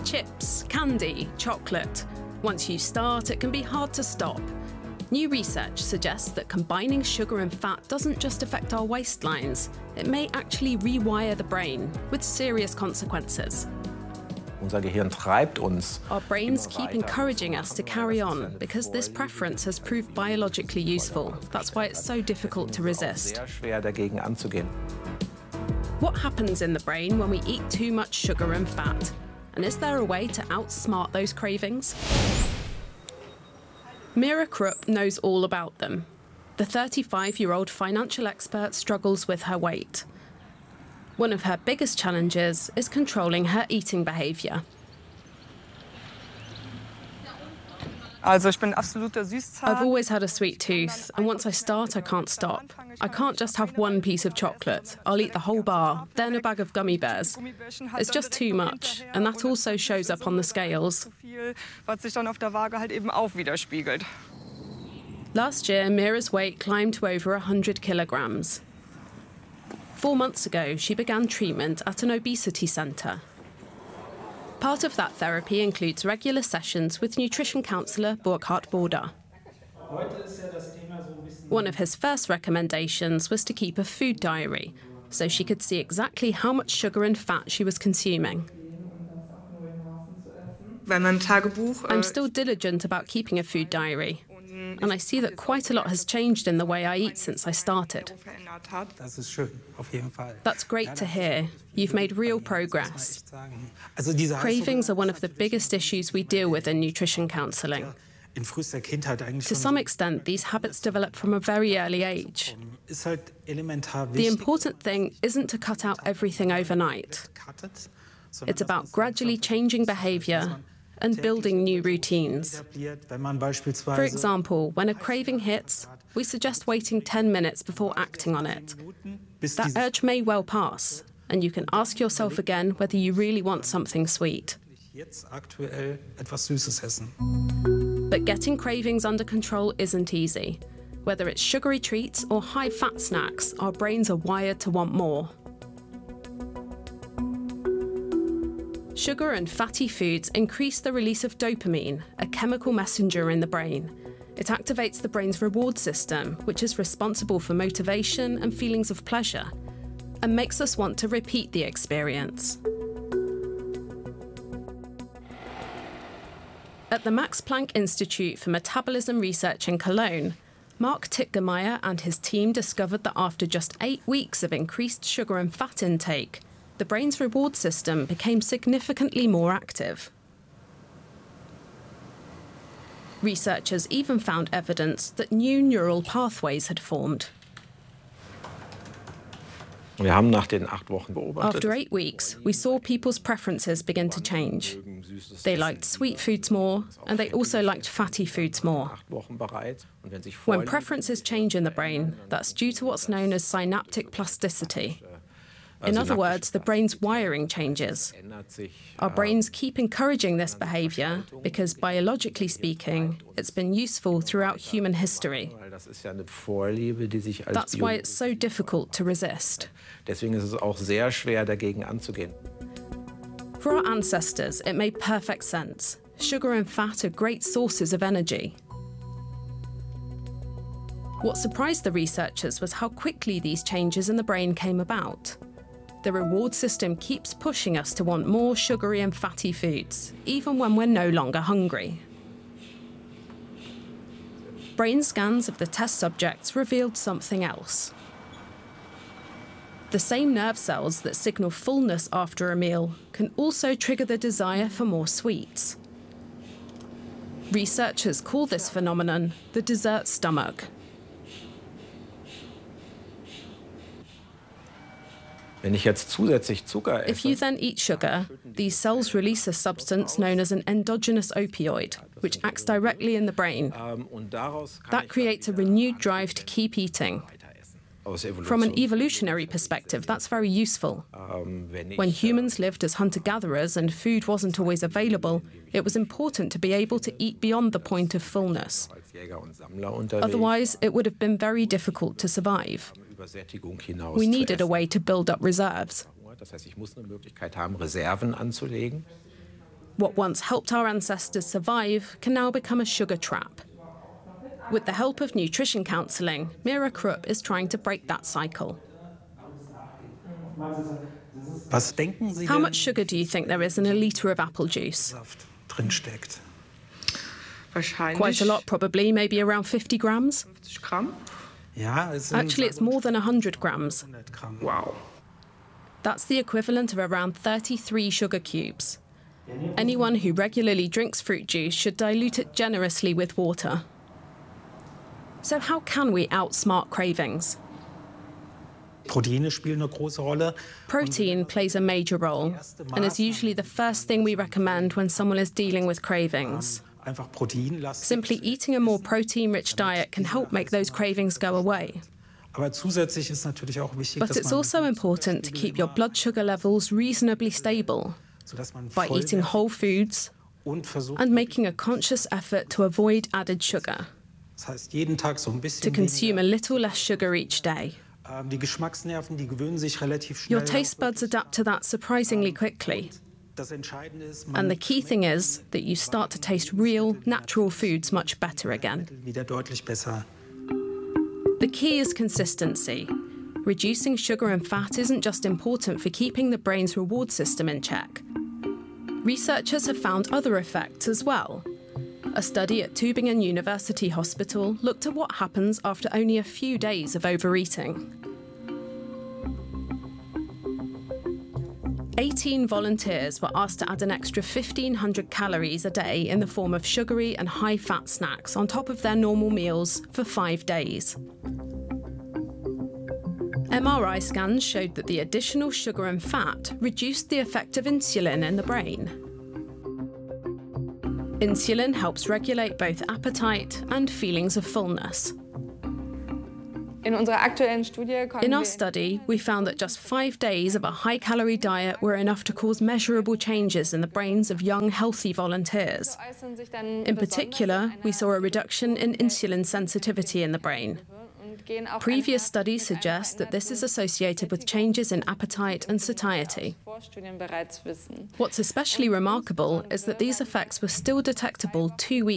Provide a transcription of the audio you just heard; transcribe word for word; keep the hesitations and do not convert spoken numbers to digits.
Chips, candy, chocolate. Once you start, it can be hard to stop. New research suggests that combining sugar and fat doesn't just affect our waistlines, it may actually rewire the brain, with serious consequences. Unser Gehirn treibt uns. Our brains keep encouraging us to carry on because this preference has proved biologically useful. That's why it's so difficult to resist. Sehr schwer dagegen anzugehen. What happens in the brain when we eat too much sugar and fat? And is there a way to outsmart those cravings? Mira Krupp knows all about them. The thirty-five-year-old financial expert struggles with her weight. One of her biggest challenges is controlling her eating behaviour. Also ich bin absoluter Süßzahn. I've always had a sweet tooth, and once I start, I can't stop. I can't just have one piece of chocolate. I'll eat the whole bar, then a bag of gummy bears. It's just too much, and that also shows up on the scales. Was sich dann auf der Waage halt eben auch widerspiegelt. Last year, Mira's weight climbed to over one hundred kilograms. Four months ago, she began treatment at an obesity centre. Part of that therapy includes regular sessions with nutrition counsellor Burkhard Boda. One of his first recommendations was to keep a food diary, so she could see exactly how much sugar and fat she was consuming. I'm still diligent about keeping a food diary, and I see that quite a lot has changed in the way I eat since I started. That's great to hear. You've made real progress. Cravings are one of the biggest issues we deal with in nutrition counselling. To some extent, these habits develop from a very early age. The important thing isn't to cut out everything overnight. It's about gradually changing behaviour and building new routines. For example, when a craving hits, we suggest waiting ten minutes before acting on it. That urge may well pass, and you can ask yourself again whether you really want something sweet. But getting cravings under control isn't easy. Whether it's sugary treats or high-fat snacks, our brains are wired to want more. Sugar and fatty foods increase the release of dopamine, a chemical messenger in the brain. It activates the brain's reward system, which is responsible for motivation and feelings of pleasure, and makes us want to repeat the experience. At the Max Planck Institute for Metabolism Research in Cologne, Mark Tittgermeier and his team discovered that after just eight weeks of increased sugar and fat intake, the brain's reward system became significantly more active. Researchers even found evidence that new neural pathways had formed. After eight weeks, we saw people's preferences begin to change. They liked sweet foods more, and they also liked fatty foods more. When preferences change in the brain, that's due to what's known as synaptic plasticity. In other words, the brain's wiring changes. Our brains keep encouraging this behaviour because, biologically speaking, it's been useful throughout human history. That's why it's so difficult to resist. For our ancestors, it made perfect sense. Sugar and fat are great sources of energy. What surprised the researchers was how quickly these changes in the brain came about. The reward system keeps pushing us to want more sugary and fatty foods, even when we're no longer hungry. Brain scans of the test subjects revealed something else. The same nerve cells that signal fullness after a meal can also trigger the desire for more sweets. Researchers call this phenomenon the dessert stomach. If you then eat sugar, these cells release a substance known as an endogenous opioid, which acts directly in the brain. That creates a renewed drive to keep eating. From an evolutionary perspective, that's very useful. When humans lived as hunter-gatherers and food wasn't always available, it was important to be able to eat beyond the point of fullness. Otherwise, it would have been very difficult to survive. We needed a way to build up reserves. What once helped our ancestors survive can now become a sugar trap. With the help of nutrition counselling, Mira Krupp is trying to break that cycle. How much sugar do you think there is in a litre of apple juice? Quite a lot, probably, maybe around fifty grams? Actually, it's more than one hundred grams. Wow. That's the equivalent of around thirty-three sugar cubes. Anyone who regularly drinks fruit juice should dilute it generously with water. So how can we outsmart cravings? Protein plays a major role and is usually the first thing we recommend when someone is dealing with cravings. Simply eating a more protein-rich diet can help make those cravings go away. But it's also important to keep your blood sugar levels reasonably stable by eating whole foods and making a conscious effort to avoid added sugar, to consume a little less sugar each day. Your taste buds adapt to that surprisingly quickly. And the key thing is that you start to taste real, natural foods much better again. The key is consistency. Reducing sugar and fat isn't just important for keeping the brain's reward system in check. Researchers have found other effects as well. A study at Tübingen University Hospital looked at what happens after only a few days of overeating. eighteen volunteers were asked to add an extra fifteen hundred calories a day in the form of sugary and high-fat snacks on top of their normal meals for five days. M R I scans showed that the additional sugar and fat reduced the effect of insulin in the brain. Insulin helps regulate both appetite and feelings of fullness. In our study, we found that just five days of a high-calorie diet were enough to cause measurable changes in the brains of young, healthy volunteers. In particular, we saw a reduction in insulin sensitivity in the brain. Previous studies suggest that this is associated with changes in appetite and satiety. What's especially remarkable is that these effects were still detectable two weeks